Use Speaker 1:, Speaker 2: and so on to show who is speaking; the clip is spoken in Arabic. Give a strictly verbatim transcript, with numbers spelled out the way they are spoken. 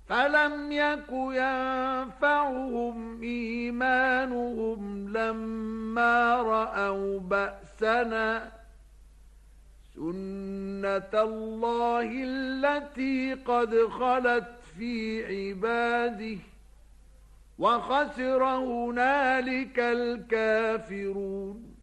Speaker 1: فلم يك ينفعهم إيمانهم لما رأوا بأسنا سنة الله التي قد خلت في عباده وخسر هنالك الكافرون.